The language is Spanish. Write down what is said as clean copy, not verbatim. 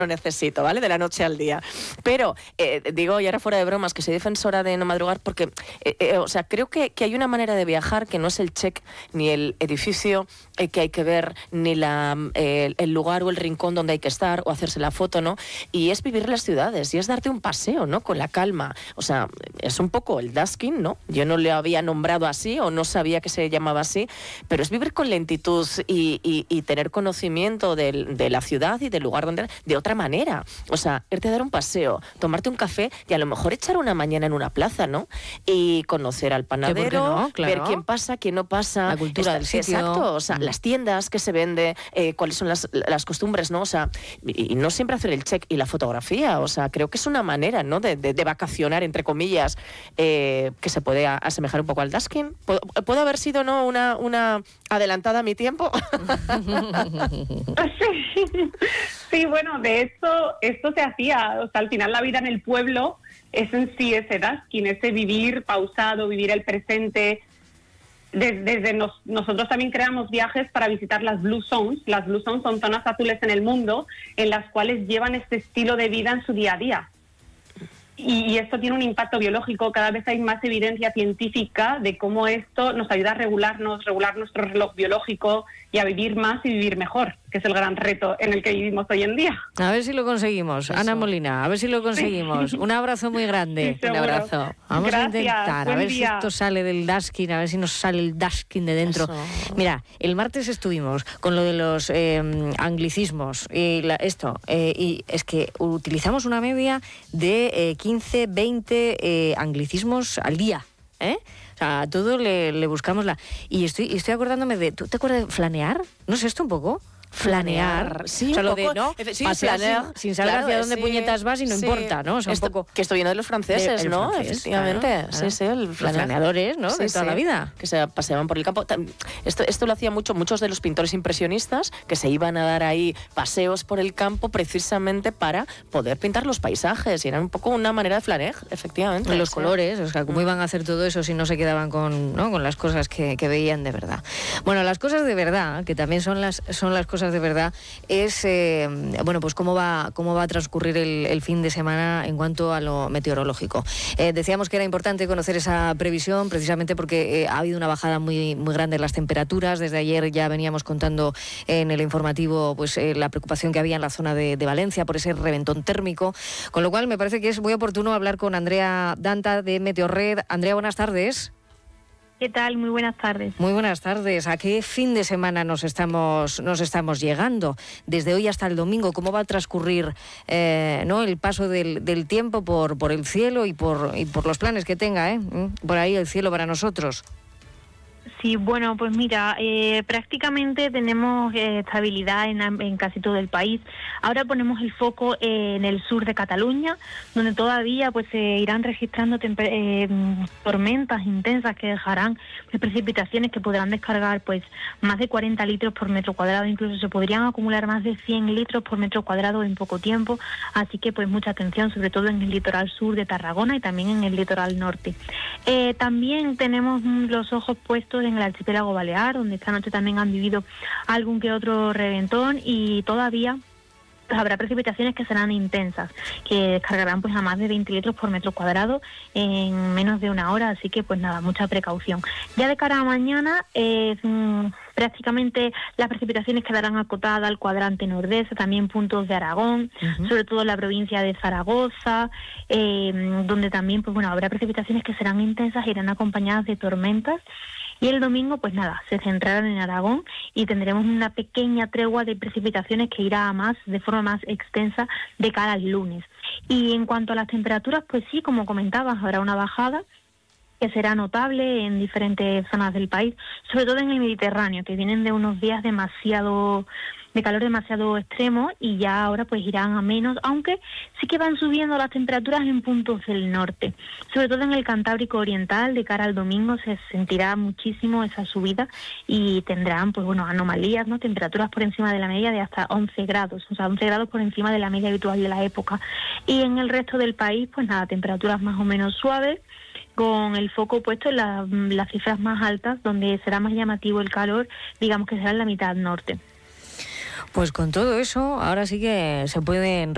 lo necesito, ¿vale? De la noche al día. Pero digo, y ahora fuera de bromas, que soy defensora de no madrugar porque, o sea, creo que hay una manera de viajar que no es el check ni el edificio que hay que ver, ni el lugar o el rincón donde hay que estar o hacerse la foto, ¿no? Y es vivir las ciudades y es darte un paseo, ¿no? Con la calma. O sea, es un poco el dasking, ¿no? Yo no le había nombrado así o no sabía que se llamaba así, pero es vivir con lentitud y tener conocimiento de la ciudad y del lugar donde... de otra manera. O sea, irte a dar un paseo, tomarte un café y a lo mejor echar una mañana en una plaza, ¿no? Y conocer al panadero, no? Claro. Ver quién pasa, quién no pasa. La cultura del sitio. Exacto, o sea, las tiendas que se vende, cuáles son las costumbres, ¿no? O sea, y no siempre hacer el check y la fotografía, o sea, creo que es una manera, ¿no? De vacacionar, entre comillas, que se puede asemejar un poco al dasking. ¿Puede haber sido, no, una adelantada a mi tiempo? Sí, bueno, de hecho, esto se hacía, o sea, al final la vida en el pueblo es en sí ese dasking, ese vivir pausado, vivir el presente. Nosotros también creamos viajes para visitar las Blue Zones. Las Blue Zones son zonas azules en el mundo en las cuales llevan este estilo de vida en su día a día. Y esto tiene un impacto biológico. Cada vez hay más evidencia científica de cómo esto nos ayuda a regular nuestro reloj biológico y a vivir más y vivir mejor, que es el gran reto en el que vivimos hoy en día. A ver si lo conseguimos. Eso. Ana Molina, a ver si lo conseguimos. Sí. Un abrazo muy grande. Sí, un abrazo. Vamos Gracias, a intentar, a ver día. si esto sale del dasking, a ver si nos sale el dasking de dentro. Eso. Mira, el martes estuvimos con lo de los anglicismos y y es que utilizamos una media de 15, 20 anglicismos al día, ¿eh? O sea, a todo le buscamos la... Y estoy acordándome de... ¿Tú te acuerdas de flanear? ¿No es esto un poco? Flanear, sí, o sea, un lo poco, de no sí, pasear flanear, sin saber hacia dónde puñetas vas y no importa, ¿no? O sea, un poco que esto viene de los franceses, ¿no? Francés, efectivamente, claro. Sí, los flaneadores, ¿no? De toda la vida. Que se paseaban por el campo. Esto lo hacían muchos de los pintores impresionistas, que se iban a dar ahí paseos por el campo precisamente para poder pintar los paisajes, y era un poco una manera de flanear, efectivamente. Los colores, o sea, cómo iban a hacer todo eso si no se quedaban con las cosas que veían de verdad. Bueno, las cosas de verdad, que también son las cosas de verdad, es pues cómo va a transcurrir el fin de semana en cuanto a lo meteorológico. Decíamos que era importante conocer esa previsión precisamente porque ha habido una bajada muy, muy grande en las temperaturas. Desde ayer ya veníamos contando en el informativo pues la preocupación que había en la zona de Valencia por ese reventón térmico, con lo cual me parece que es muy oportuno hablar con Andrea Danta de Meteorred. Andrea, buenas tardes. ¿Qué tal? Muy buenas tardes. Muy buenas tardes. ¿A qué fin de semana nos estamos llegando? Desde hoy hasta el domingo, ¿cómo va a transcurrir el paso del tiempo por el cielo y por los planes que tenga por ahí el cielo para nosotros? Sí, bueno, pues mira, prácticamente tenemos estabilidad en casi todo el país. Ahora ponemos el foco en el sur de Cataluña, donde todavía pues se irán registrando tormentas intensas que dejarán precipitaciones que podrán descargar pues más de 40 litros por metro cuadrado, incluso se podrían acumular más de 100 litros por metro cuadrado en poco tiempo, así que pues mucha atención, sobre todo en el litoral sur de Tarragona y también en el litoral norte. También tenemos los ojos puestos en el archipiélago balear, donde esta noche también han vivido algún que otro reventón y todavía habrá precipitaciones que serán intensas, que descargarán pues a más de 20 litros por metro cuadrado en menos de una hora, así que pues nada, mucha precaución. Ya de cara a mañana, prácticamente las precipitaciones quedarán acotadas al cuadrante nordeste, también puntos de Aragón, sobre todo en la provincia de Zaragoza, donde también pues habrá precipitaciones que serán intensas e irán acompañadas de tormentas. Y el domingo, pues nada, se centrarán en Aragón y tendremos una pequeña tregua de precipitaciones que irá a más, de forma más extensa, de cara al lunes. Y en cuanto a las temperaturas, pues sí, como comentabas, habrá una bajada que será notable en diferentes zonas del país, sobre todo en el Mediterráneo, que vienen de unos días de calor demasiado extremo y ya ahora pues irán a menos, aunque sí que van subiendo las temperaturas en puntos del norte, sobre todo en el Cantábrico Oriental. De cara al domingo se sentirá muchísimo esa subida y tendrán pues anomalías, ¿no? Temperaturas por encima de la media de hasta 11 grados, o sea 11 grados por encima de la media habitual de la época. Y en el resto del país pues nada, temperaturas más o menos suaves, con el foco puesto en las cifras más altas, donde será más llamativo el calor, digamos que será en la mitad norte. Pues con todo eso, ahora sí que se pueden